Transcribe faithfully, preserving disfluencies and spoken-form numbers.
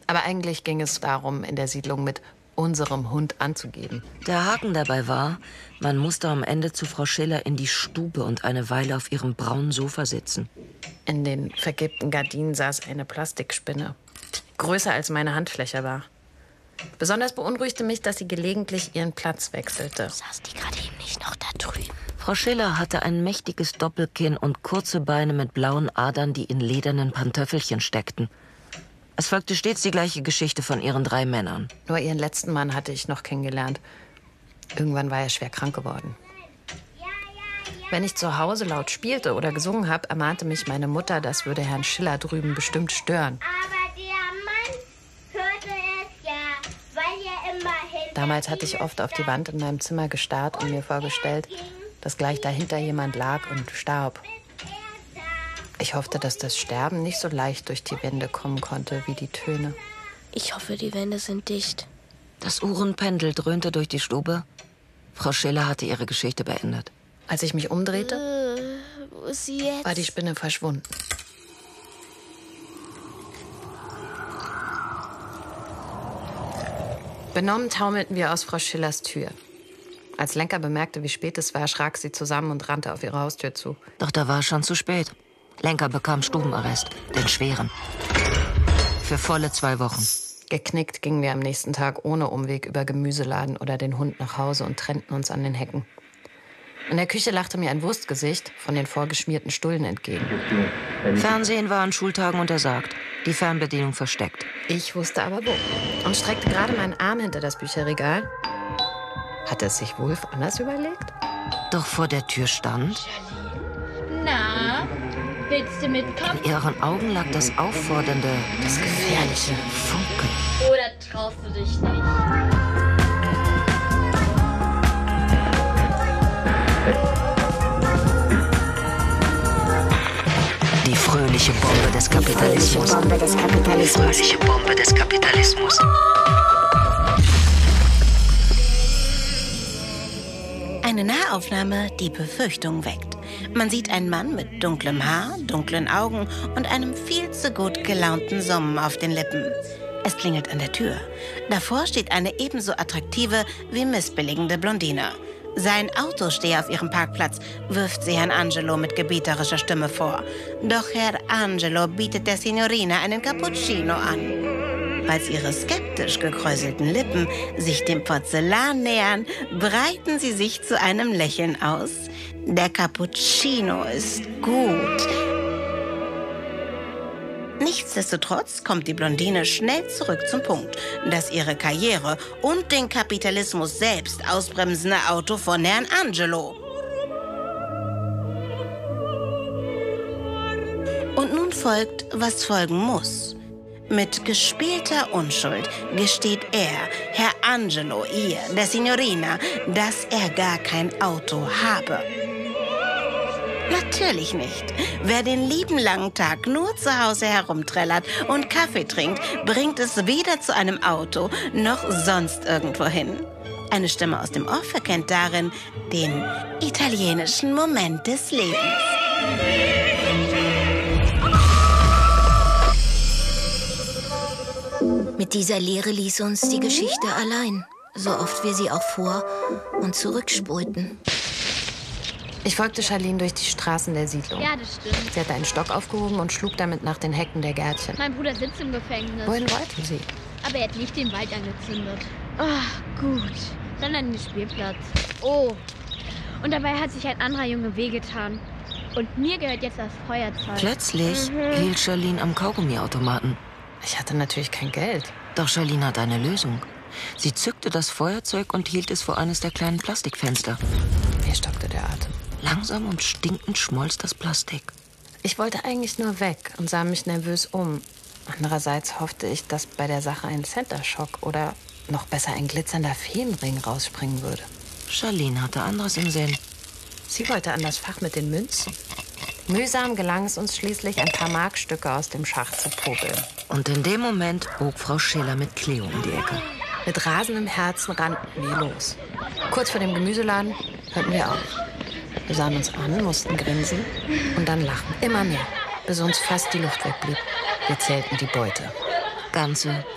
Aber eigentlich ging es darum, in der Siedlung mit unserem Hund anzugeben. Der Haken dabei war, man musste am Ende zu Frau Schiller in die Stube und eine Weile auf ihrem braunen Sofa sitzen. In den vergilbten Gardinen saß eine Plastikspinne, größer als meine Handfläche war. Besonders beunruhigte mich, dass sie gelegentlich ihren Platz wechselte. Saß die gerade eben nicht noch da drüben? Frau Schiller hatte ein mächtiges Doppelkinn und kurze Beine mit blauen Adern, die in ledernen Pantöffelchen steckten. Es folgte stets die gleiche Geschichte von ihren drei Männern. Nur ihren letzten Mann hatte ich noch kennengelernt. Irgendwann war er schwer krank geworden. Wenn ich zu Hause laut spielte oder gesungen habe, ermahnte mich meine Mutter, das würde Herrn Schiller drüben bestimmt stören. Aber der Mann hörte es ja, weil er immer hinter Damals hatte ich oft auf die Wand in meinem Zimmer gestarrt und mir vorgestellt, dass gleich dahinter jemand lag und starb. Ich hoffte, dass das Sterben nicht so leicht durch die Wände kommen konnte wie die Töne. Ich hoffe, die Wände sind dicht. Das Uhrenpendel dröhnte durch die Stube. Frau Schiller hatte ihre Geschichte beendet. Als ich mich umdrehte, Äh, wo ist sie jetzt? war die Spinne verschwunden. Benommen taumelten wir aus Frau Schillers Tür. Als Lenka bemerkte, wie spät es war, erschrak sie zusammen und rannte auf ihre Haustür zu. Doch da war es schon zu spät. Lenka bekam Stubenarrest, den schweren. Für volle zwei Wochen. Geknickt gingen wir am nächsten Tag ohne Umweg über Gemüseladen oder den Hund nach Hause und trennten uns an den Hecken. In der Küche lachte mir ein Wurstgesicht von den vorgeschmierten Stullen entgegen. Fernsehen war an Schultagen untersagt, die Fernbedienung versteckt. Ich wusste aber wo und streckte gerade meinen Arm hinter das Bücherregal. Hatte es sich Wulf anders überlegt? Doch vor der Tür stand... Na, willst du mitkommen? In ihren Augen lag das Auffordernde, Das Gefährliche. Funken. Oder traust du dich nicht? Die fröhliche Bombe des Kapitalismus. Bombe des Kapitalismus. Fröhliche Bombe des Kapitalismus. Eine Nahaufnahme, die Befürchtung weckt. Man sieht einen Mann mit dunklem Haar, dunklen Augen und einem viel zu gut gelaunten Summen auf den Lippen. Es klingelt an der Tür. Davor steht eine ebenso attraktive wie missbilligende Blondine. Sein Auto stehe auf ihrem Parkplatz, wirft sie Herrn Angelo mit gebieterischer Stimme vor. Doch Herr Angelo bietet der Signorina einen Cappuccino an. Als ihre skeptisch gekräuselten Lippen sich dem Porzellan nähern, breiten sie sich zu einem Lächeln aus. Der Cappuccino ist gut. Nichtsdestotrotz kommt die Blondine schnell zurück zum Punkt, dass ihre Karriere und den Kapitalismus selbst ausbremsende Auto von Herrn Angelo. Und nun folgt, was folgen muss. Mit gespielter Unschuld gesteht er, Herr Angelo, ihr, der Signorina, dass er gar kein Auto habe. Natürlich nicht. Wer den lieben langen Tag nur zu Hause herumträllert und Kaffee trinkt, bringt es weder zu einem Auto noch sonst irgendwo hin. Eine Stimme aus dem Off erkennt darin den italienischen Moment des Lebens. Mit dieser Lehre ließ uns die Geschichte allein. So oft wir sie auch vor- und zurückspulten. Ich folgte Charlene durch die Straßen der Siedlung. Ja, das stimmt. Sie hatte einen Stock aufgehoben und schlug damit nach den Hecken der Gärtchen. Mein Bruder sitzt im Gefängnis. Wohin wollten sie? Aber er hat nicht den Wald angezündet. Ach, gut. Dann an den Spielplatz. Oh. Und dabei hat sich ein anderer Junge wehgetan. Und mir gehört jetzt das Feuerzeug. Plötzlich Mhm. hielt Charlene am Kaugummiautomaten. Ich hatte natürlich kein Geld. Doch Charlene hatte eine Lösung. Sie zückte das Feuerzeug und hielt es vor eines der kleinen Plastikfenster. Mir stockte der Atem. Langsam und stinkend schmolz das Plastik. Ich wollte eigentlich nur weg und sah mich nervös um. Andererseits hoffte ich, dass bei der Sache ein Center-Schock oder noch besser ein glitzernder Feenring rausspringen würde. Charlene hatte anderes im Sinn. Sie wollte an das Fach mit den Münzen. Mühsam gelang es uns schließlich, ein paar Markstücke aus dem Schacht zu popeln. Und in dem Moment bog Frau Schiller mit Cleo um die Ecke. Mit rasendem Herzen rannten wir los. Kurz vor dem Gemüseladen hörten wir auf. Wir sahen uns an, mussten grinsen und dann lachen. Immer mehr, bis uns fast die Luft wegblieb. Wir zählten die Beute. Ganze